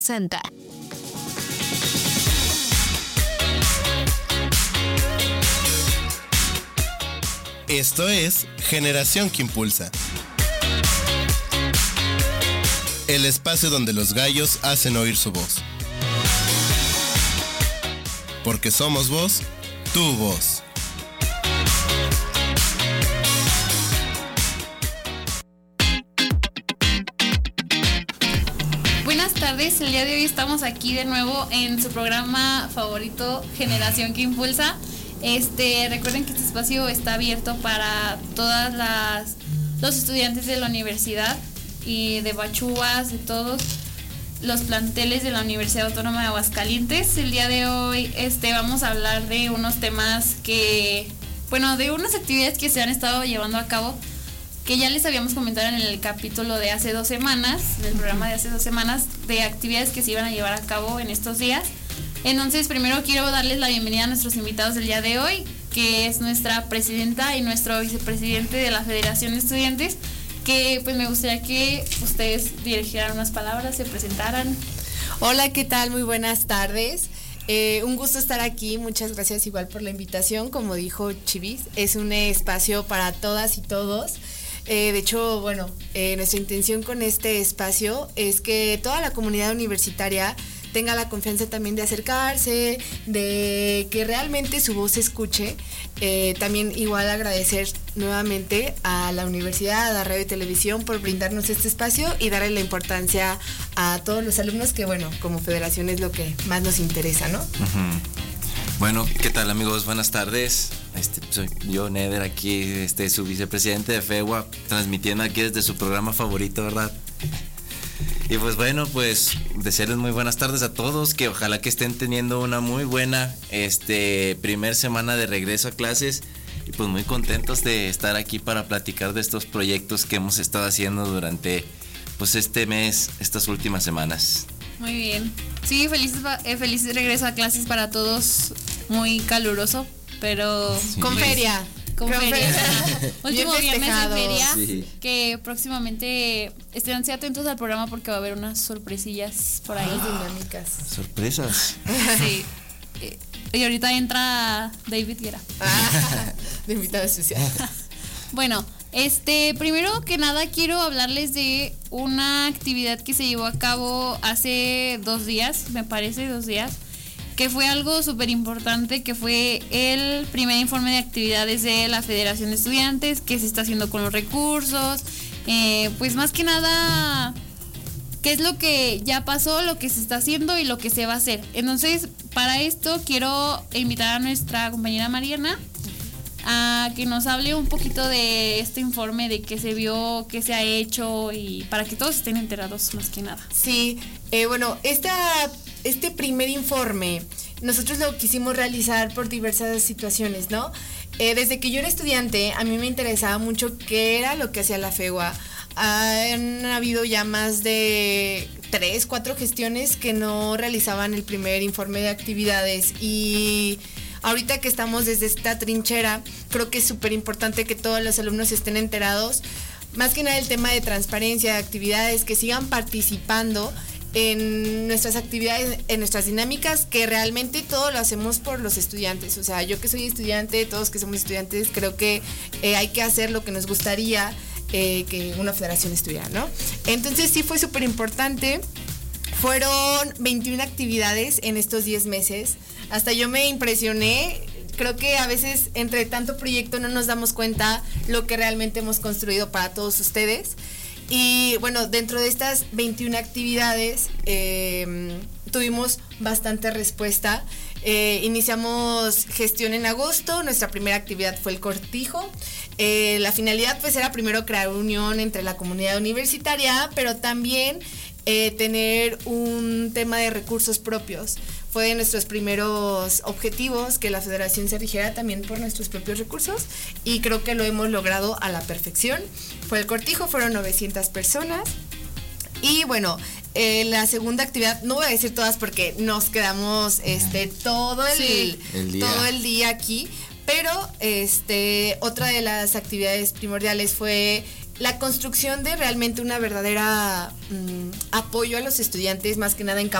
Santa. Esto es Generación que Impulsa. El espacio donde los gallos hacen oír su voz. Porque somos voz, tu voz. Buenas tardes, el día de hoy estamos aquí de nuevo en su programa favorito, Generación que Impulsa. Recuerden que este espacio está abierto para los estudiantes de la universidad y de Bachúas, de todos los planteles de la Universidad Autónoma de Aguascalientes. El día de hoy vamos a hablar de unos temas de unas actividades que se han estado llevando a cabo, que ya les habíamos comentado en el capítulo de hace 2 semanas, en el programa de hace 2 semanas, de actividades que se iban a llevar a cabo en estos días. Entonces, primero quiero darles la bienvenida a nuestros invitados del día de hoy, que es nuestra presidenta y nuestro vicepresidente de la Federación de Estudiantes, que pues me gustaría que ustedes dirigieran unas palabras, se presentaran. Hola, ¿qué tal? Muy buenas tardes. Un gusto estar aquí, muchas gracias igual por la invitación. Como dijo Chivis, es un espacio para todas y todos. De hecho, nuestra intención con este espacio es que toda la comunidad universitaria tenga la confianza también de acercarse, de que realmente su voz se escuche. También igual agradecer nuevamente a la universidad, a la radio y televisión por brindarnos este espacio y darle la importancia a todos los alumnos, que como federación es lo que más nos interesa, ¿no? Uh-huh. Bueno, ¿qué tal, amigos? Buenas tardes. Soy yo, Neder, aquí, su vicepresidente de FEWA, transmitiendo aquí desde su programa favorito, ¿verdad? Y pues desearles muy buenas tardes a todos, que ojalá que estén teniendo una muy buena primer semana de regreso a clases, y pues muy contentos de estar aquí para platicar de estos proyectos que hemos estado haciendo durante este mes, estas últimas semanas. Muy bien. Sí, feliz regreso a clases para todos, muy caluroso, pero sí. Con feria. Último viernes de feria, sí. Que próximamente estén atentos al programa porque va a haber unas sorpresillas por ahí. Dinámicas. Sorpresas. Sí. Y ahorita entra David Guerra. De invitado especial. Bueno, primero que nada quiero hablarles de una actividad que se llevó a cabo hace 2 días, me parece 2 días, que fue algo súper importante, que fue el primer informe de actividades de la Federación de Estudiantes, que se está haciendo con los recursos, pues más que nada, qué es lo que ya pasó, lo que se está haciendo y lo que se va a hacer. Entonces, para esto quiero invitar a nuestra compañera Mariana a que nos hable un poquito de este informe, de qué se vio, qué se ha hecho, y para que todos estén enterados más que nada. Sí, este primer informe nosotros lo quisimos realizar por diversas situaciones, ¿no? Desde que yo era estudiante, a mí me interesaba mucho qué era lo que hacía la FEWA. Han habido ya más de 3, 4 gestiones que no realizaban el primer informe de actividades, y ahorita que estamos desde esta trinchera, creo que es súper importante que todos los alumnos estén enterados, más que nada el tema de transparencia, de actividades, que sigan participando en nuestras actividades, en nuestras dinámicas, que realmente todo lo hacemos por los estudiantes. O sea, yo que soy estudiante, todos que somos estudiantes, creo que hay que hacer lo que nos gustaría que una federación estuviera, ¿no? Entonces sí fue súper importante. Fueron 21 actividades en estos 10 meses. Hasta yo me impresioné. Creo que a veces entre tanto proyecto no nos damos cuenta lo que realmente hemos construido para todos ustedes. Y dentro de estas 21 actividades tuvimos bastante respuesta. Iniciamos gestión en agosto, nuestra primera actividad fue el cortijo. La finalidad era primero crear unión entre la comunidad universitaria, pero también tener un tema de recursos propios. Fue de nuestros primeros objetivos que la federación se rigiera también por nuestros propios recursos, y creo que lo hemos logrado a la perfección. Fue el cortijo, fueron 900 personas. Y la segunda actividad, no voy a decir todas porque nos quedamos todo el día aquí, pero otra de las actividades primordiales fue la construcción de realmente una verdadera apoyo a los estudiantes, más que nada en